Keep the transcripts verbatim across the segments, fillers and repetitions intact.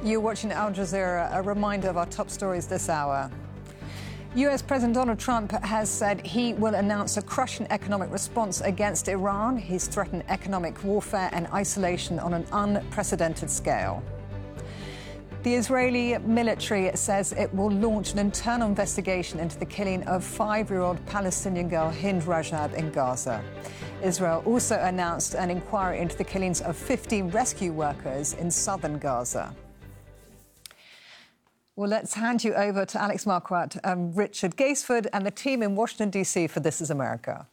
You're watching Al Jazeera, a reminder of our top stories this hour. U S President Donald Trump has said he will announce a crushing economic response against Iran. He's threatened economic warfare and isolation on an unprecedented scale. The Israeli military says it will launch an internal investigation into the killing of five-year-old Palestinian girl Hind Rajab in Gaza. Israel also announced an inquiry into the killings of fifteen rescue workers in southern Gaza. Well, let's hand you over to Alex Marquardt, um, Richard Gaisford and the team in Washington, D C for This Is America.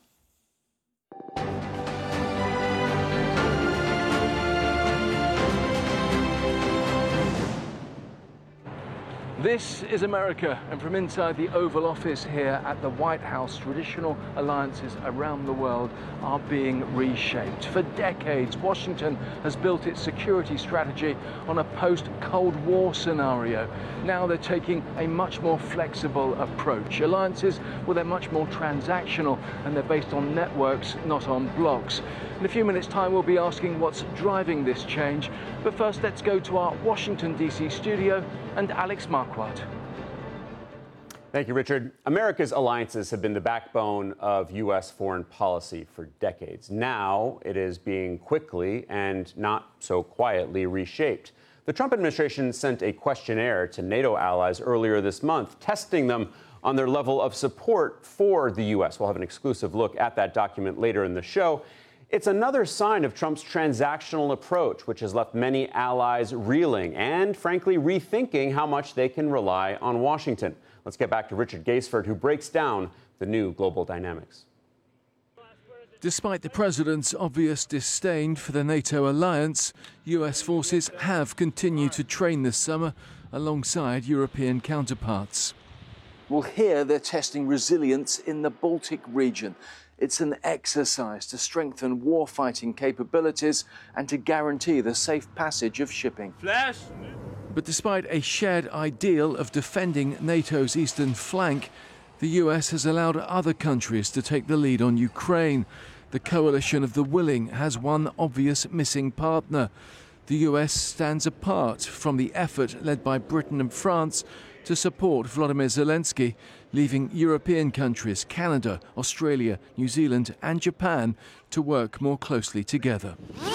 This is America, and from inside the Oval Office here at the White House, traditional alliances around the world are being reshaped. For decades, Washington has built its security strategy on a post-Cold War scenario. Now they're taking a much more flexible approach. Alliances, well, they're much more transactional, and they're based on networks, not on blocks. In a few minutes' time, we'll be asking what's driving this change. But first, let's go to our Washington, D C studio and Alex Marquardt. Thank you, Richard. America's alliances have been the backbone of U S foreign policy for decades. Now it is being quickly and not so quietly reshaped. The Trump administration sent a questionnaire to NATO allies earlier this month, testing them on their level of support for the U S. We'll have an exclusive look at that document later in the show. It's another sign of Trump's transactional approach, which has left many allies reeling and, frankly, rethinking how much they can rely on Washington. Let's get back to Richard Gaisford, who breaks down the new global dynamics. Despite the president's obvious disdain for the NATO alliance, U S forces have continued to train this summer alongside European counterparts. Well, here they're testing resilience in the Baltic region. It's an exercise to strengthen warfighting capabilities and to guarantee the safe passage of shipping. Flash! But despite a shared ideal of defending NATO's eastern flank, the U S has allowed other countries to take the lead on Ukraine. The coalition of the willing has one obvious missing partner. The U S stands apart from the effort led by Britain and France to support Volodymyr Zelensky, leaving European countries, Canada, Australia, New Zealand and Japan to work more closely together.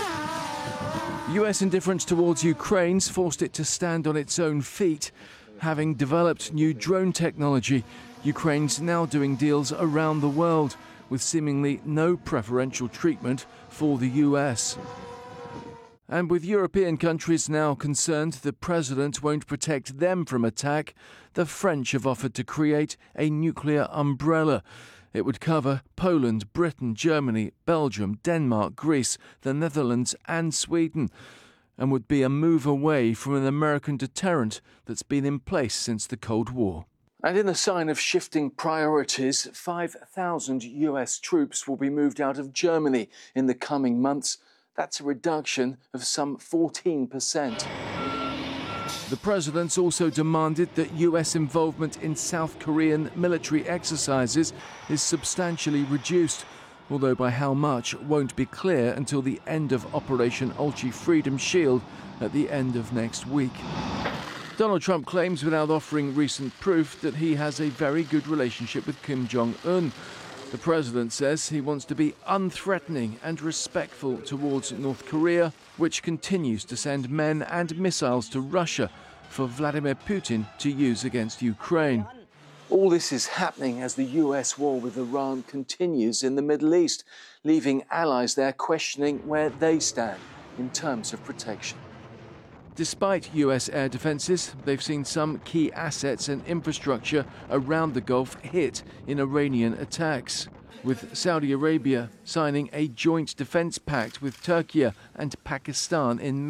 U S indifference towards Ukraine's forced it to stand on its own feet. Having developed new drone technology, Ukraine's now doing deals around the world with seemingly no preferential treatment for the U S. And with European countries now concerned the president won't protect them from attack, the French have offered to create a nuclear umbrella. It would cover Poland, Britain, Germany, Belgium, Denmark, Greece, the Netherlands and Sweden, and would be a move away from an American deterrent that's been in place since the Cold War. And in a sign of shifting priorities, five thousand U S troops will be moved out of Germany in the coming months. That's a reduction of some fourteen percent. The president's also demanded that U S involvement in South Korean military exercises is substantially reduced, although by how much won't be clear until the end of Operation Ulchi Freedom Shield at the end of next week. Donald Trump claims, without offering recent proof, that he has a very good relationship with Kim Jong-un. The president says he wants to be unthreatening and respectful towards North Korea, which continues to send men and missiles to Russia for Vladimir Putin to use against Ukraine. All this is happening as the U S war with Iran continues in the Middle East, leaving allies there questioning where they stand in terms of protection. Despite U S air defences, they've seen some key assets and infrastructure around the Gulf hit in Iranian attacks, with Saudi Arabia signing a joint defence pact with Turkey and Pakistan in May.